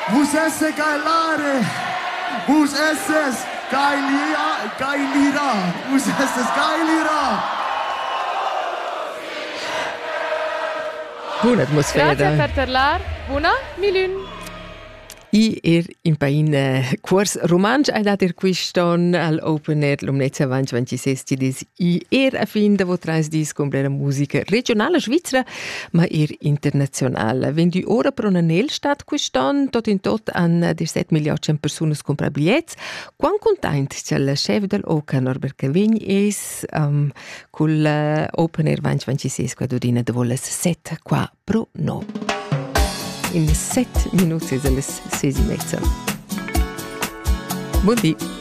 Vus esse gailare, vus esses gailira, vus esses gailira. Buona atmosfera. Grazie per parlar. Buona milun. In pain cuors romansch hai dat quiston al Open Air l'Omnezia 2026 dis a fin de votrais dis con brera musica regionale svizzera ma internazionale. Vendi ora per un anel stat quiston tot in tot an 17.000.000 personas compra bigliets. Quan content c'è il chef del Oca Norbert Cavegn es col Open Air 2026 qua dodina de voles 7 qua pro no. In 7 minuti alle 6:30. Buon dì.